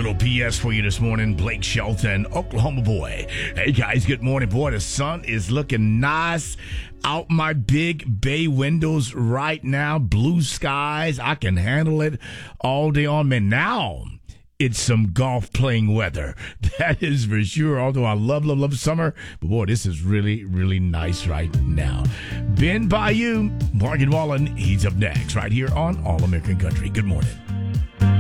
little PS for you this morning. Blake Shelton, Oklahoma boy. Hey, guys, good morning. Boy, the sun is looking nice out my big bay windows right now. Blue skies. I can handle it all day on. Man, now it's some golf playing weather. That is for sure. Although I love summer. But, boy, this is really, really nice right now. Ben Bayou, Morgan Wallen, he's up next right here on All American Country. Good morning.